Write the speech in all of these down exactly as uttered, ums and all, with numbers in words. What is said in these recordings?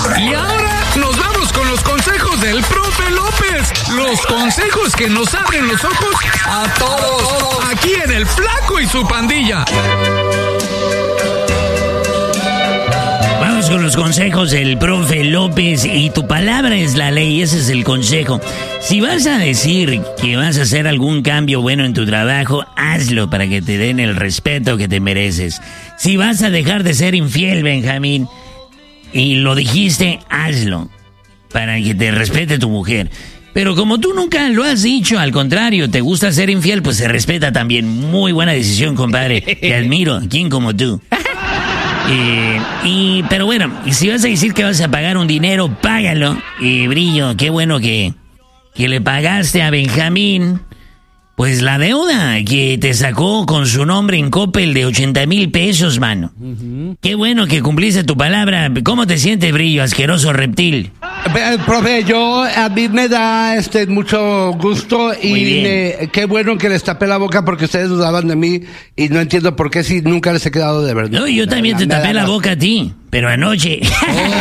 Y ahora nos vamos con los consejos del profe López. Los consejos que nos abren los ojos a todos. Aquí en El Flaco y su pandilla. Vamos con los consejos del profe López. Y tu palabra es la ley, ese es el consejo. Si vas a decir que vas a hacer algún cambio bueno en tu trabajo, hazlo para que te den el respeto que te mereces. Si vas a dejar de ser infiel, Benjamín, y lo dijiste, hazlo para que te respete tu mujer. Pero como tú nunca lo has dicho, al contrario, te gusta ser infiel, pues se respeta también. Muy buena decisión, compadre. Te admiro, ¿quién como tú? Eh, y, pero bueno, si vas a decir que vas a pagar un dinero, págalo. Y eh, Brillo, qué bueno que, que le pagaste a Benjamín, pues la deuda que te sacó con su nombre en Coppel de ochenta mil pesos, mano. Uh-huh. Qué bueno que cumpliste tu palabra. ¿Cómo te sientes, Brillo, asqueroso reptil? Eh, profe, yo, a mí me da este mucho gusto y me, qué bueno que les tapé la boca porque ustedes dudaban de mí y no entiendo por qué si nunca les he quedado de verdad. No, yo también te tapé la boca a ti, pero anoche. Uy,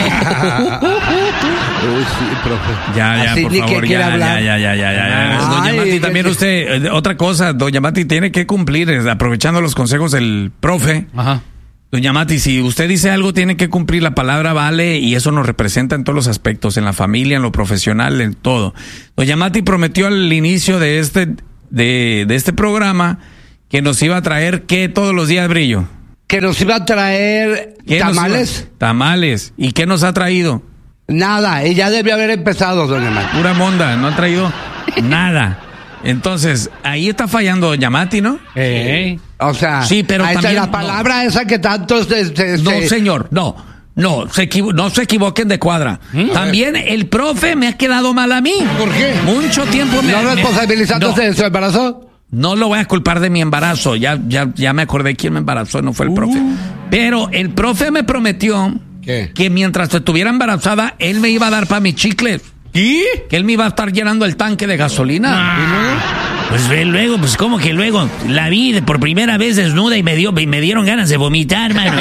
sí, profe. Ya, ya, Así por ni favor, que ya, quiera hablar. ya, ya, ya, ya, ya. Ay, Doña Mati, que- también usted, eh, otra cosa, Doña Mati tiene que cumplir, eh, aprovechando los consejos del profe. Ajá. Doña Mati, si usted dice algo, tiene que cumplir, la palabra vale y eso nos representa en todos los aspectos, en la familia, en lo profesional, en todo. Doña Mati prometió al inicio de este, de, de este programa que nos iba a traer, ¿qué todos los días, Brillo? Que nos iba a traer ¿Qué nos tamales. iba- Tamales. ¿Y qué nos ha traído? Nada, y ya debió haber empezado, doña Mati. Pura monda, no ha traído nada. Entonces, ahí está fallando Doña Mati, ¿no? Eh. O sea, Sí, pero ahí está también- la palabra esa que tanto se, se- No, se- señor, no. No, se equivo- no se equivoquen de cuadra. También el profe me ha quedado mal a mí. ¿Por qué? Mucho tiempo me ¿No me- responsabilizándose no, de su embarazo? no lo voy a culpar de mi embarazo. Ya, ya, ya me acordé quién me embarazó, no fue el profe. Pero el profe me prometió ¿Qué? que mientras estuviera embarazada, él me iba a dar para mis chicles. ¿Y? Que él me iba a estar llenando el tanque de gasolina. Pues ve luego, pues ¿cómo que luego? La vi de- por primera vez desnuda y me dio y me dieron ganas de vomitar, mano.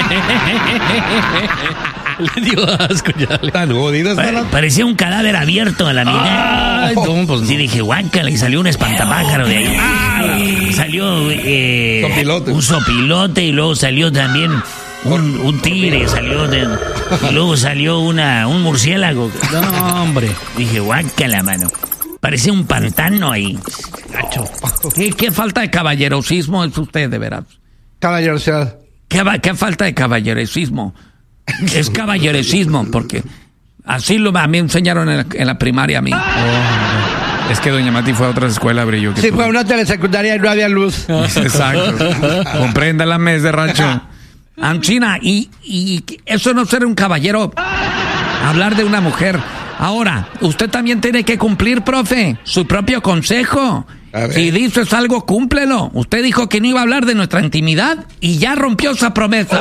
Le dio asco ya. le- Tan jodido está Pa- la... parecía un cadáver abierto a la mitad. Ay, no, pues no. Sí, dije, guácala, y salió un espantapájaro de ahí. Salió eh, Sopilote. un sopilote y luego salió también un, un tigre, salió de- y luego salió una un murciélago. No, hombre. Dije, guácala, mano. Parecía un pantano ahí. Gacho. ¿Qué, qué falta de caballerosismo es usted, de veras? Caballerosidad. ¿Qué, va- qué falta de caballeresismo? Es caballeresismo, porque así lo a mí me enseñaron en la, en la primaria a mí. Es que Doña Mati fue a otra escuela, Brillo. que Sí, tú. fue a una telesecundaria y no había luz. Exacto. Comprenda la mes de rancho. Anchina, y, y eso no ser un caballero, hablar de una mujer. Ahora, usted también tiene que cumplir, profe, su propio consejo. A ver. Si dices algo, cúmplelo. Usted dijo que no iba a hablar de nuestra intimidad y ya rompió esa promesa.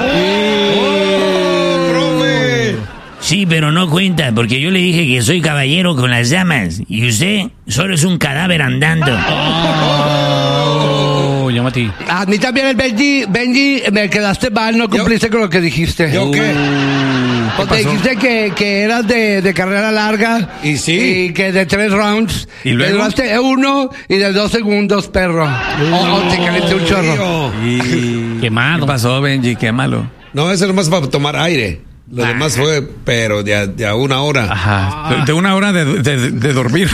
¡Profe! Sí, pero no cuenta, porque yo le dije que soy caballero con las damas. Y usted solo es un cadáver andando. Oh, llámate. A mí también el Benji, Benji, me quedaste mal, no cumpliste con lo que dijiste. ¿Yo qué? Pues te dijiste que, que eras de, de carrera larga. Y sí. Y que de tres rounds. ¿Y luego? Que duraste uno y de dos segundos, perro. Oh, te calenté un chorro. Y... Quemado. ¿Qué pasó, Benji? Quémalo. No, eso nomás para tomar aire. Lo demás fue, pero de a, de a una hora. Ajá. De, de una hora de, de- de dormir.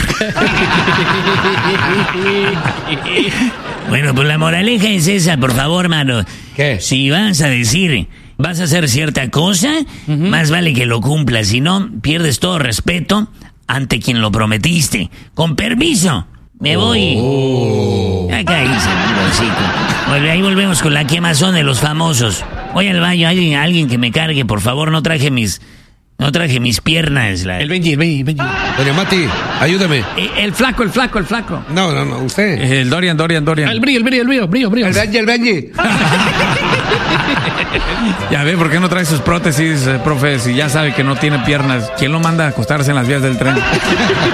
Bueno, pues la moraleja es esa, por favor, mano. ¿Qué? Si vas a decir, vas a hacer cierta cosa, más vale que lo cumplas. Si no, pierdes todo respeto ante quien lo prometiste. Con permiso, me voy. Acá hice, Bueno, ahí volvemos con la quemazón de los famosos. Voy al baño, alguien, alguien que me cargue, por favor, no traje mis... No traje mis piernas. La... El Benji, el Benji, el Benji. Doña Mati, ayúdeme. Eh, El flaco, el flaco, el flaco. No, no, no, usted. El Dorian, Dorian, Dorian. El brillo, el brillo, el brillo, brillo, brillo. El Benji, el Benji. Ya ve, ¿por qué no trae sus prótesis, eh, profe? Si ya sabe que no tiene piernas, ¿quién lo manda a acostarse en las vías del tren?